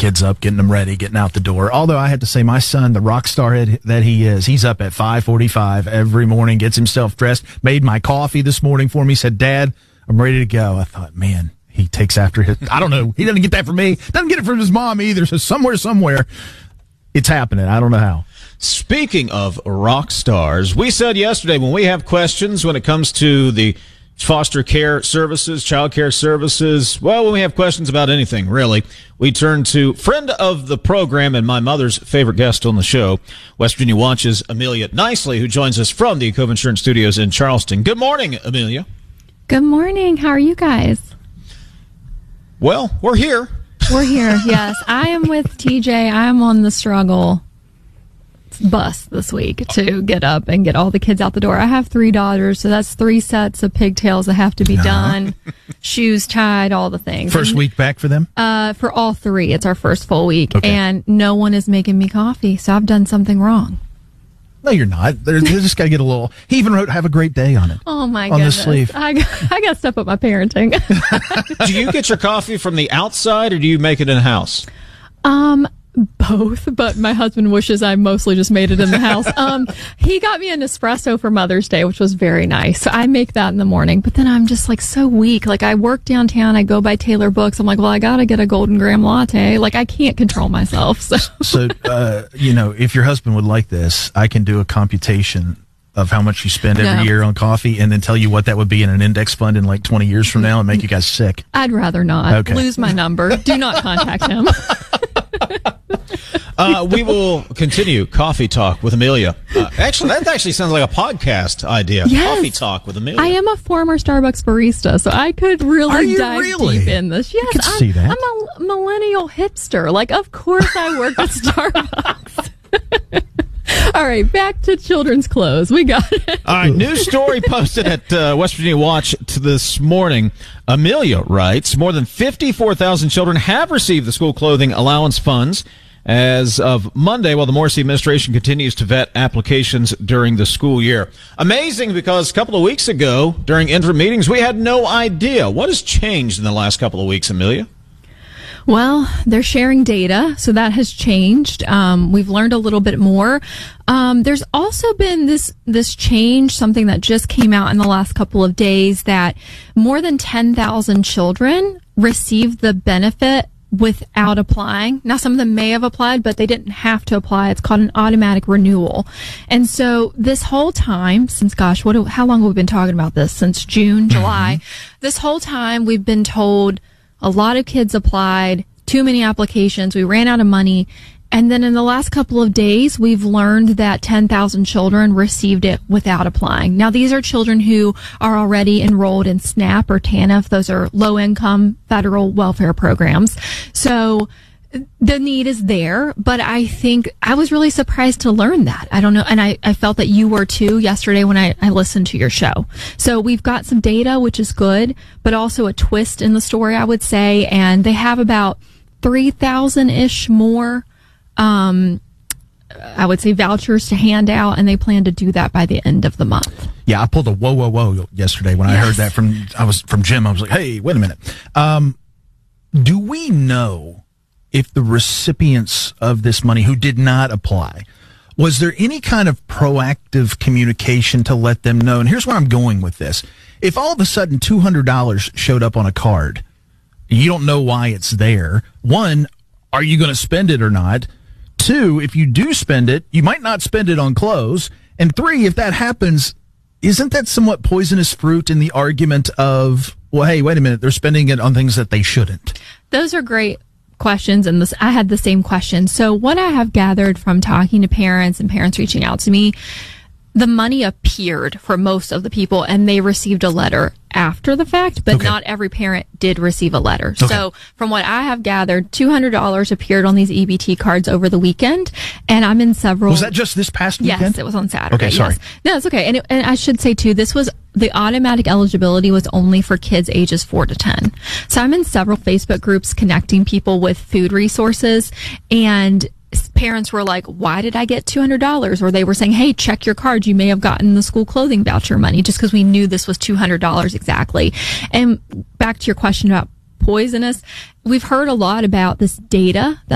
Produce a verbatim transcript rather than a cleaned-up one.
kids up, getting them ready, getting out the door. Although I have to say, my son, the rock star that he is, he's up at five forty-five every morning, gets himself dressed, made my coffee this morning for me, said, Dad, I'm ready to go. I thought, man, he takes after his, I don't know, he doesn't get that from me, doesn't get it from his mom either, so somewhere, somewhere, it's happening. I don't know how. Speaking of rock stars, we said yesterday when we have questions when it comes to the foster care services, child care services, well, when we have questions about anything, really, we turn to friend of the program and my mother's favorite guest on the show, West Virginia Watch's Amelia Nicely, who joins us from the Cove Insurance Studios in Charleston. Good morning, Amelia. Good morning. How are you guys? Well, we're here. We're here, yes. I am with T J. I'm on the struggle bus this week to get up and get all the kids out the door. I have three daughters, so that's three sets of pigtails that have to be done, shoes tied, all the things. First and, week back for them? Uh, for all three. It's our first full week, okay. And no one is making me coffee, so I've done something wrong. No, you're not. They're, they just got to get a little. He even wrote "Have a great day" on it. Oh my on goodness! the sleeve. I got, I got to step up my parenting. Do you get your coffee from the outside, or do you make it in house? Um, both. But my husband wishes I mostly just made it in the house. Um, he got me an espresso for Mother's Day, which was very nice. So I make that in the morning. But then I'm just like so weak. Like I work downtown. I go by Taylor Books. I'm like, well, I got to get a golden graham latte. Like I can't control myself. So, so uh, you know, if your husband would like this, I can do a computation of how much you spend every no. year on coffee and then tell you what that would be in an index fund in like twenty years from now and make you guys sick. I'd rather not. Okay. Lose my number. Do not contact him. uh, we will continue Coffee Talk with Amelia. Uh, actually, that actually sounds like a podcast idea. Yes. Coffee Talk with Amelia. I am a former Starbucks barista, so I could really Are you dive really? deep in this. Yes, I can I'm, see that. I'm a millennial hipster. Like, of course I work at Starbucks. All right, back to children's clothes. We got it. All right, news story posted at uh, West Virginia Watch to this morning. Amelia writes, more than fifty-four thousand children have received the school clothing allowance funds as of Monday, while the Morrissey administration continues to vet applications during the school year. Amazing, because a couple of weeks ago, during interim meetings, we had no idea. What has changed in the last couple of weeks, Amelia? Well, they're sharing data, so that has changed. Um, we've learned a little bit more. Um, there's also been this this change, something that just came out in the last couple of days, that more than ten thousand children received the benefit without applying. Now, some of them may have applied, but they didn't have to apply. It's called an automatic renewal. And so this whole time, since, gosh, what? Do, how long have we been talking about this? Since June, July. Mm-hmm. This whole time, we've been told a lot of kids applied, too many applications, we ran out of money. And then in the last couple of days, we've learned that ten thousand children received it without applying. Now, these are children who are already enrolled in SNAP or TANF. Those are low-income federal welfare programs. So the need is there, but I think I was really surprised to learn that. I don't know. And I, I felt that you were too yesterday when I, I listened to your show. So we've got some data, which is good, but also a twist in the story, I would say. And they have about three thousand ish more, um, I would say, vouchers to hand out, and they plan to do that by the end of the month. Yeah, I pulled a whoa, whoa, whoa yesterday when yes. I heard that from, I was from Jim. I was like, hey, wait a minute. Um, do we know if the recipients of this money who did not apply, was there any kind of proactive communication to let them know? And here's where I'm going with this. If all of a sudden two hundred dollars showed up on a card, you don't know why it's there. One, are you going to spend it or not? Two, if you do spend it, you might not spend it on clothes. And three, if that happens, isn't that somewhat poisonous fruit in the argument of, well, hey, wait a minute, they're spending it on things that they shouldn't? Those are great questions, and this, I had the same question. So what I have gathered from talking to parents and parents reaching out to me, the money appeared for most of the people, and they received a letter after the fact, but okay. not every parent did receive a letter. Okay. So from what I have gathered, two hundred dollars appeared on these E B T cards over the weekend, and I'm in several... Was that just this past weekend? Yes, it was on Saturday. Okay, sorry. Yes. No, it's okay. And, it, and I should say, too, this was... The automatic eligibility was only for kids ages four to ten. So I'm in several Facebook groups connecting people with food resources, and parents were like, why did I get two hundred dollars? Or they were saying, hey, check your card. You may have gotten the school clothing voucher money, just because we knew this was two hundred dollars exactly. And back to your question about poisonous, we've heard a lot about this data that